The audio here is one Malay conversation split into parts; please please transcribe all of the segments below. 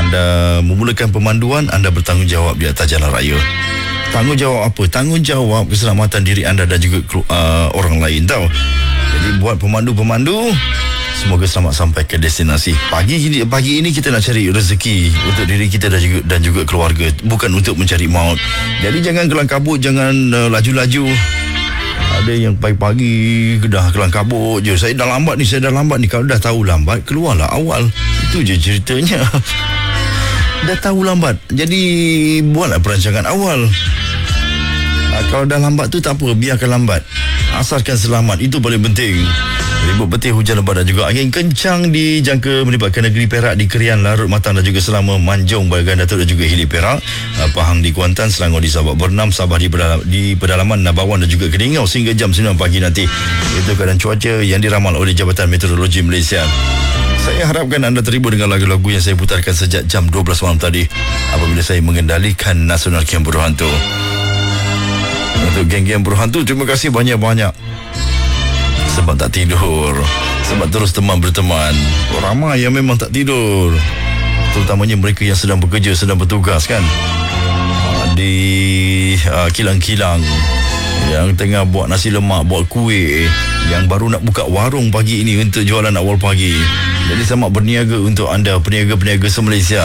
Anda memulakan pemanduan, anda bertanggungjawab di atas jalan raya. Tanggungjawab apa? Tanggungjawab keselamatan diri anda dan juga orang lain tau. Jadi buat pemandu-pemandu, semoga selamat sampai ke destinasi. Pagi ini kita nak cari rezeki untuk diri kita dan juga keluarga, bukan untuk mencari maut. Jadi jangan kelang kabut, jangan laju-laju. Ada yang pagi-pagi dah kelang kabut je. Saya dah lambat ni. Kalau dah tahu lambat, keluarlah awal. Itu je ceritanya. Dah tahu lambat, jadi buatlah perancangan awal. Kalau dah lambat tu tak apa, biarkan lambat, asalkan selamat. Itu paling penting. Ribut petir, hujan lebat dan juga angin kencang dijangka melibatkan negeri Perak di Krian, Larut, Matang dan juga Selama, Manjung, Bagan Datuk dan juga Hilir Perak, Pahang di Kuantan, Selangor di Sabak Bernam, Sabah di pedalaman Nabawan dan juga Keningau sehingga jam 9 pagi nanti. Itu keadaan cuaca yang diramal oleh Jabatan Meteorologi Malaysia. Saya harapkan anda terhibur dengan lagu-lagu yang saya putarkan sejak jam 12 malam tadi apabila saya mengendalikan Nasional Camp Buruh Hantu. Untuk geng-geng buruh hantu, terima kasih banyak-banyak sebab tak tidur, sebab terus berteman. Ramai yang memang tak tidur, terutamanya mereka yang sedang bekerja, sedang bertugas kan, di kilang-kilang, yang tengah buat nasi lemak, buat kuih, yang baru nak buka warung pagi ini untuk jualan awal pagi. Jadi selamat berniaga untuk anda, peniaga-peniaga se-Malaysia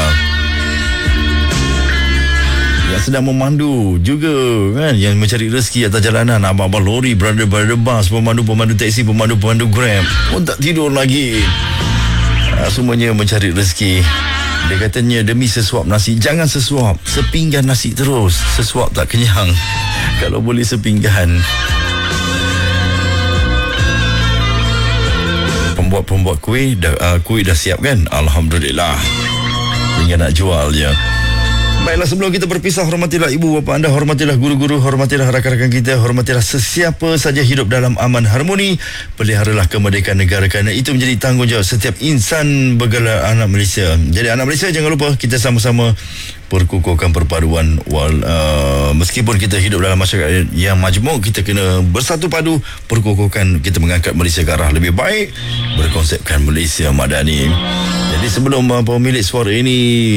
yang sedang memandu juga kan, yang mencari rezeki atas jalanan, abang-abang lori, brother bus, pemandu taksi, pemandu Grab pun tak tidur lagi. Semuanya mencari rezeki. Dia katanya demi sesuap nasi, jangan sesuap, sepinggan nasi terus. Sesuap tak kenyang, kalau boleh sepinggan. Pembuat kuih dah siap kan? Alhamdulillah, tinggal nak jual je. Baiklah, sebelum kita berpisah, hormatilah ibu bapa anda, hormatilah guru-guru, hormatilah rakan-rakan kita, hormatilah sesiapa saja hidup dalam aman harmoni. Peliharalah kemerdekaan negara, kerana itu menjadi tanggungjawab setiap insan bergelar anak Malaysia. Jadi anak Malaysia, jangan lupa kita sama-sama perkukuhkan perpaduan. Meskipun kita hidup dalam masyarakat yang majmuk, kita kena bersatu padu, perkukuhkan kita mengangkat Malaysia ke arah lebih baik, berkonsepkan Malaysia Madani. Jadi sebelum pemilik suara ini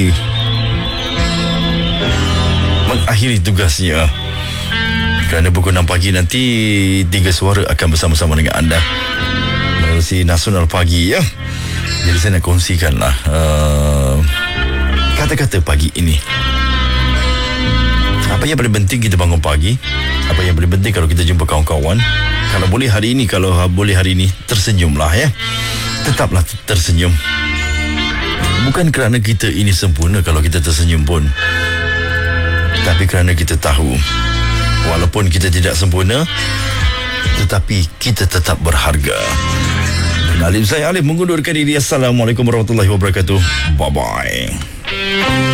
mengakhiri tugasnya, kerana pukul 6 pagi nanti 3 suara akan bersama-sama dengan anda melalui Nasional Pagi ya. Jadi saya nak kongsikanlah kata-kata pagi ini. Apa yang paling penting kita bangun pagi? Apa yang paling penting kalau kita jumpa kawan-kawan? Kalau boleh hari ini tersenyumlah ya. Tetaplah tersenyum. Bukan kerana kita ini sempurna kalau kita tersenyum pun, tapi kerana kita tahu walaupun kita tidak sempurna, tetapi kita tetap berharga. Dan Alim, saya Alim mengundurkan diri. Assalamualaikum warahmatullahi wabarakatuh. Bye-bye.